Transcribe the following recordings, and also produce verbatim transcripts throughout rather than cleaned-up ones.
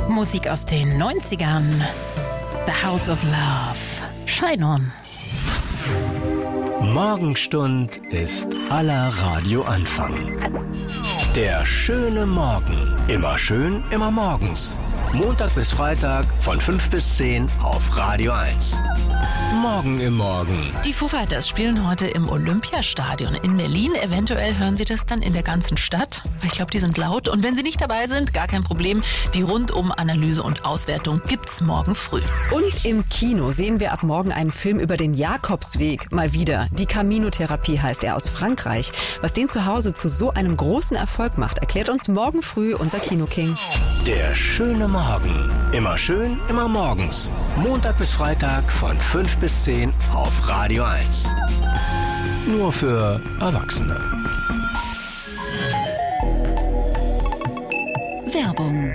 Musik aus den neunzigern. The House of Love. Shine On. Morgenstund ist aller Radioanfang. Der schöne Morgen. Immer schön, immer morgens. Montag bis Freitag von fünf bis zehn auf Radio eins. Morgen im Morgen. Die Foo Fighters spielen heute im Olympiastadion in Berlin. Eventuell hören Sie das dann in der ganzen Stadt, weil ich glaube, die sind laut. Und wenn Sie nicht dabei sind, gar kein Problem. Die Rundum-Analyse und Auswertung gibt's morgen früh. Und im Kino sehen wir ab morgen einen Film über den Jakobsweg. Mal wieder. Die Camino-Therapie heißt er, aus Frankreich. Was den zu Hause zu so einem großen Erfolg macht, erklärt uns morgen früh unser Kinoking. Der schöne Morgen. Immer schön, immer morgens. Montag bis Freitag von fünf bis zehn auf Radio eins. Nur für Erwachsene. Werbung.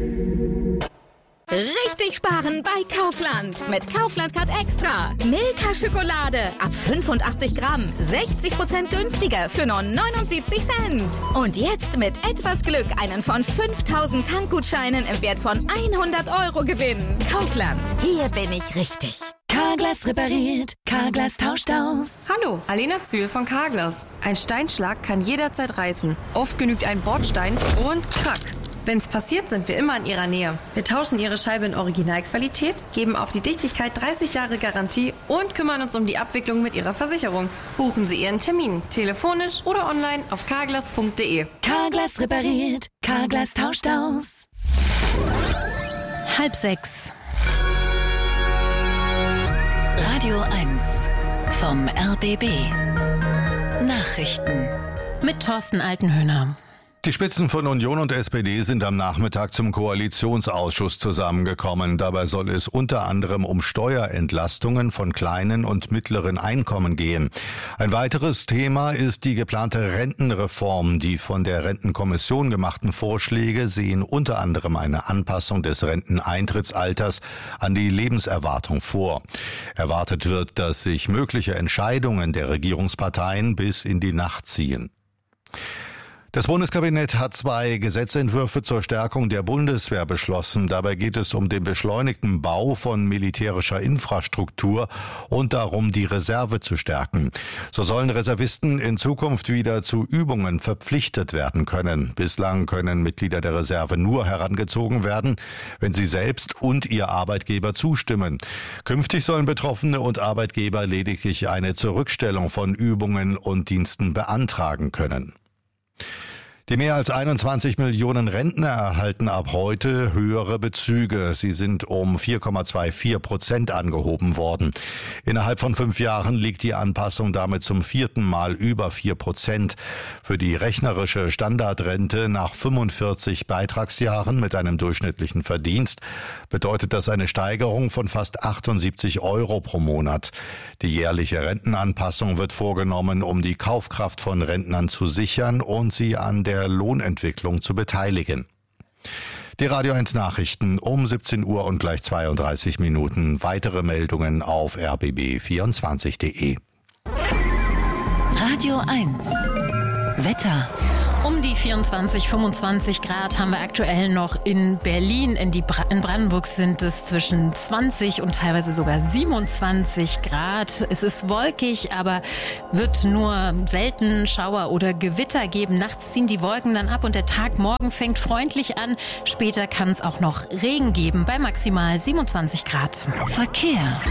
Richtig sparen bei Kaufland. Mit Kaufland Card Extra. Milka Schokolade ab fünfundachtzig Gramm. sechzig Prozent günstiger für nur neunundsiebzig Cent. Und jetzt mit etwas Glück einen von fünftausend Tankgutscheinen im Wert von hundert Euro gewinnen. Kaufland. Hier bin ich richtig. Carglass repariert. Carglass tauscht aus. Hallo, Alena Zühl von Carglass. Ein Steinschlag kann jederzeit reißen. Oft genügt ein Bordstein und krack. Wenn's passiert, sind wir immer in Ihrer Nähe. Wir tauschen Ihre Scheibe in Originalqualität, geben auf die Dichtigkeit dreißig Jahre Garantie und kümmern uns um die Abwicklung mit Ihrer Versicherung. Buchen Sie Ihren Termin, telefonisch oder online auf carglass punkt de. Carglass repariert. Carglass tauscht aus. Halb sechs. Radio eins vom R B B. Nachrichten Mit Thorsten Altenhöhner. Die Spitzen von Union und S P D sind am Nachmittag zum Koalitionsausschuss zusammengekommen. Dabei soll es unter anderem um Steuerentlastungen von kleinen und mittleren Einkommen gehen. Ein weiteres Thema ist die geplante Rentenreform. Die von der Rentenkommission gemachten Vorschläge sehen unter anderem eine Anpassung des Renteneintrittsalters an die Lebenserwartung vor. Erwartet wird, dass sich mögliche Entscheidungen der Regierungsparteien bis in die Nacht ziehen. Das Bundeskabinett hat zwei Gesetzentwürfe zur Stärkung der Bundeswehr beschlossen. Dabei geht es um den beschleunigten Bau von militärischer Infrastruktur und darum, die Reserve zu stärken. So sollen Reservisten in Zukunft wieder zu Übungen verpflichtet werden können. Bislang können Mitglieder der Reserve nur herangezogen werden, wenn sie selbst und ihr Arbeitgeber zustimmen. Künftig sollen Betroffene und Arbeitgeber lediglich eine Zurückstellung von Übungen und Diensten beantragen können. Die mehr als einundzwanzig Millionen Rentner erhalten ab heute höhere Bezüge. Sie sind um vier Komma vierundzwanzig Prozent angehoben worden. Innerhalb von fünf Jahren liegt die Anpassung damit zum vierten Mal über vier Prozent. Für die rechnerische Standardrente nach fünfundvierzig Beitragsjahren mit einem durchschnittlichen Verdienst bedeutet das eine Steigerung von fast achtundsiebzig Euro pro Monat. Die jährliche Rentenanpassung wird vorgenommen, um die Kaufkraft von Rentnern zu sichern und sie an der Lohnentwicklung zu beteiligen. Die Radio eins Nachrichten um siebzehn Uhr und gleich zweiunddreißig Minuten. Weitere Meldungen auf r b b vierundzwanzig punkt de. Radio eins Wetter. Um die vierundzwanzig, fünfundzwanzig Grad haben wir aktuell noch in Berlin. In, die Bra- in Brandenburg sind es zwischen zwanzig und teilweise sogar siebenundzwanzig Grad. Es ist wolkig, aber wird nur selten Schauer oder Gewitter geben. Nachts ziehen die Wolken dann ab und der Tag morgen fängt freundlich an. Später kann es auch noch Regen geben bei maximal siebenundzwanzig Grad. Verkehr.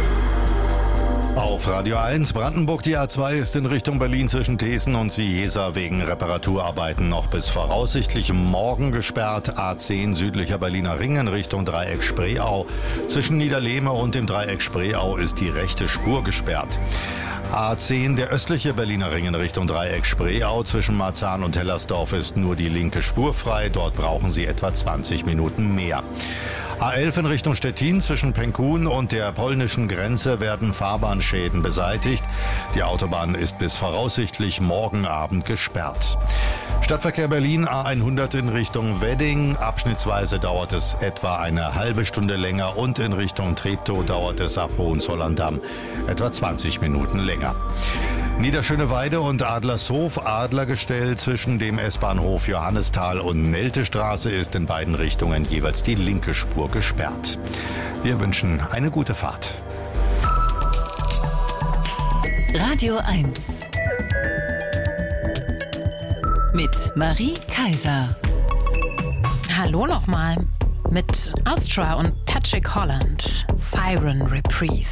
Auf Radio eins Brandenburg, die A zwei ist in Richtung Berlin zwischen Thesen und Ciesa wegen Reparaturarbeiten noch bis voraussichtlich morgen gesperrt. A zehn südlicher Berliner Ring in Richtung Dreieck Spreeau. Zwischen Niederlehme und dem Dreieck Spreeau ist die rechte Spur gesperrt. A zehn, der östliche Berliner Ring in Richtung Dreieck Spreeau. Zwischen Marzahn und Hellersdorf ist nur die linke Spur frei. Dort brauchen Sie etwa zwanzig Minuten mehr. A elf in Richtung Stettin zwischen Penkun und der polnischen Grenze werden Fahrbahnschäden beseitigt. Die Autobahn ist bis voraussichtlich morgen Abend gesperrt. Stadtverkehr Berlin A hundert in Richtung Wedding. Abschnittsweise dauert es etwa eine halbe Stunde länger und in Richtung Treptow dauert es ab Hohenzollern-Damm etwa zwanzig Minuten länger. Niederschöneweide und Adlershof, Adlergestell zwischen dem S-Bahnhof Johannisthal und Neltestraße ist in beiden Richtungen jeweils die linke Spur gesperrt. Wir wünschen eine gute Fahrt. Radio eins mit Marie Kaiser. Hallo nochmal mit Astra und Patrick Holland. Siren Reprise.